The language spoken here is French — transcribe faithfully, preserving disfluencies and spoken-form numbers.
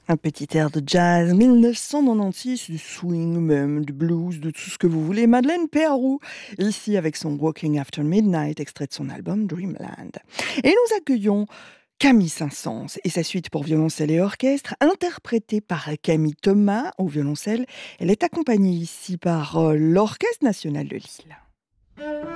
Un petit air de jazz mille neuf cent quatre-vingt-seize, du swing même, du blues, de tout ce que vous voulez. Madeleine Peyrou, ici avec son Walking After Midnight, extrait de son album Dreamland. Et nous accueillons Camille Saint-Saëns et sa suite pour violoncelle et orchestre, interprétée par Camille Thomas au violoncelle. Elle est accompagnée ici par euh, l'Orchestre national de Lille.